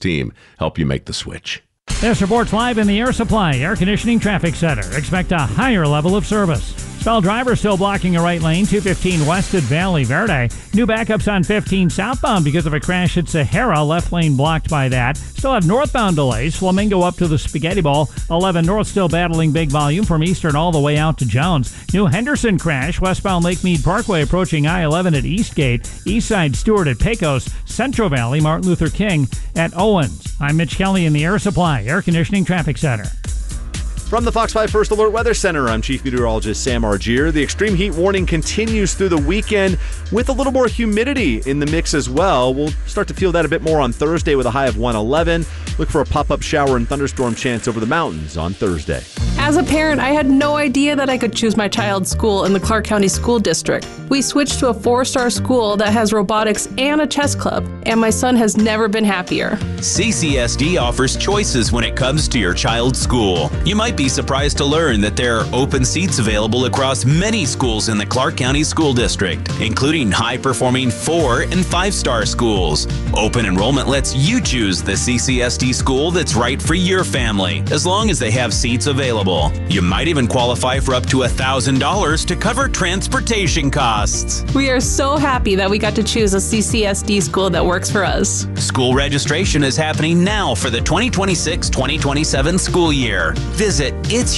team help you make the switch. This report's live in the Air Supply Air Conditioning Traffic Center. Expect a higher level of service. Spell driver still blocking a right lane, 215 west at Valley Verde. New backups on 15 southbound because of a crash at Sahara. Left lane blocked by that. Still have northbound delays. Flamingo up to the Spaghetti Bowl. 11 north still battling big volume from Eastern all the way out to Jones. New Henderson crash. Westbound Lake Mead Parkway approaching I-11 at Eastgate. Eastside Stewart at Pecos. Central Valley Martin Luther King at Owens. I'm Mitch Kelly in the Air Supply Air Conditioning Traffic Center. From the Fox 5 First Alert Weather Center, I'm Chief Meteorologist Sam Argier. The extreme heat warning continues through the weekend with a little more humidity in the mix as well. We'll start to feel that a bit more on Thursday with a high of 111. Look for a pop-up shower and thunderstorm chance over the mountains on Thursday. As a parent, I had no idea that I could choose my child's school in the Clark County School District. We switched to a 4-star school that has robotics and a chess club, and my son has never been happier. CCSD offers choices when it comes to your child's school. You might be surprised to learn that there are open seats available across many schools in the Clark County School District, including high-performing 4- and 5-star schools. Open enrollment lets you choose the CCSD school that's right for your family, as long as they have seats available. You might even qualify for up to $1,000 to cover transportation costs. We are so happy that we got to choose a CCSD school that works for us. School registration is happening now for the 2026-2027 school year. Visit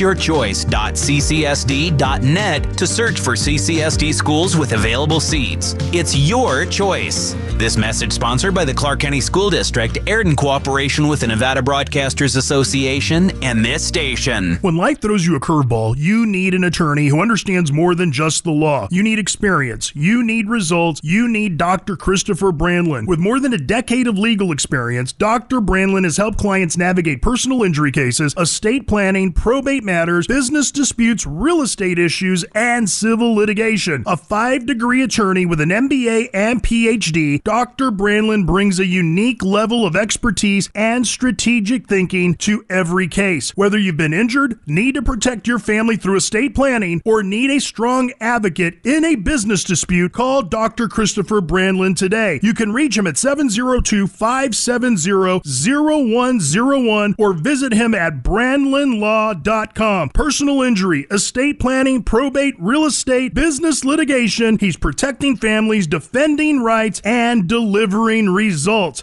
itsyourchoice.ccsd.net to search for CCSD schools with available seats. It's your choice. This message sponsored by the Clark County School District, aired in cooperation with the Nevada Broadcasters Association and this station. When life throws you a curveball, you need an attorney who understands more than just the law. You need experience. You need results. You need Dr. Christopher Brandlin. With more than a decade of legal experience, Dr. Brandlin has helped clients navigate personal injury cases, estate planning, probate matters, business disputes, real estate issues, and civil litigation. A 5-degree attorney with an MBA and PhD, Dr. Brandlin brings a unique level of expertise and strategic thinking to every case. Whether you've been injured, need to protect your family through estate planning, or need a strong advocate in a business dispute, call Dr. Christopher Brandlin today. You can reach him at 702-570-0101 or visit him at brandlinlaw.com. Personal injury, estate planning, probate, real estate, business litigation. He's protecting families, defending rights, and delivering results.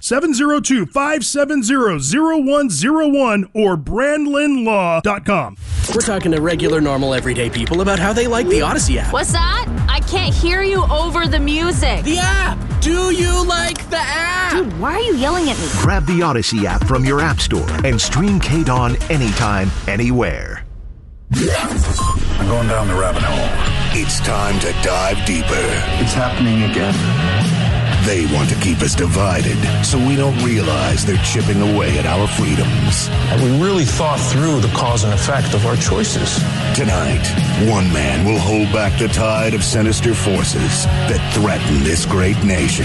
702-570-0101 or brandlinlaw.com. We're talking to regular, normal, everyday people about how they like the Odyssey app. What's that? I can't hear you over the music. The app! Do you like the app? Dude, why are you yelling at me? Grab the Odyssey app from your app store and stream KDAWN anytime, anywhere. I'm going down the rabbit hole. It's time to dive deeper. It's happening again. They want to keep us divided so we don't realize they're chipping away at our freedoms. And we really thought through the cause and effect of our choices. Tonight, one man will hold back the tide of sinister forces that threaten this great nation.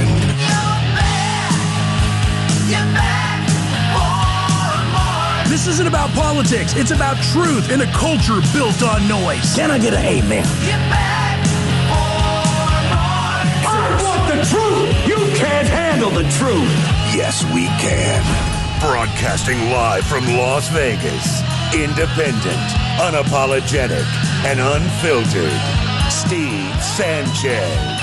This isn't about politics. It's about truth in a culture built on noise. Can I get an amen? I want the truth! You can't handle the truth! Yes, we can. Broadcasting live from Las Vegas. Independent, unapologetic, and unfiltered. Steve Sanchez.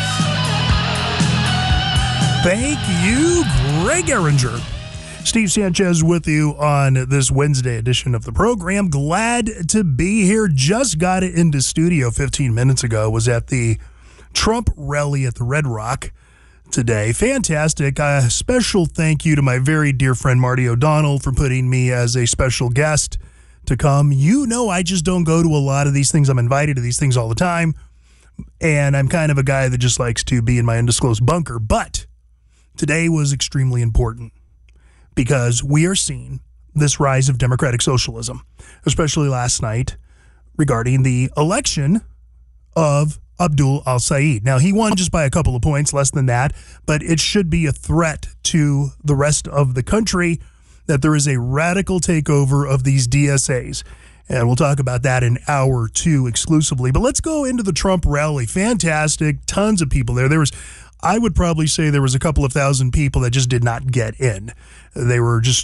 Thank you, Greg Ehringer. Steve Sanchez with you on this Wednesday edition of the program. Glad to be here. Just got into studio 15 minutes ago. Was at the Trump rally at the Red Rock today. Fantastic. A special thank you to my very dear friend Marty O'Donnell for putting me as a special guest to come. You know, I just don't go to a lot of these things. I'm invited to these things all the time, and I'm kind of a guy that just likes to be in my undisclosed bunker. But today was extremely important because we are seeing this rise of democratic socialism, especially last night regarding the election of Abdul al-Sayed. Now, he won just by a couple of points, less than that, but it should be a threat to the rest of the country that there is a radical takeover of these DSAs. And we'll talk about that in hour 2 exclusively. But let's go into the Trump rally. Fantastic. Tons of people there. I would probably say there was a couple of thousand people that just did not get in. They were just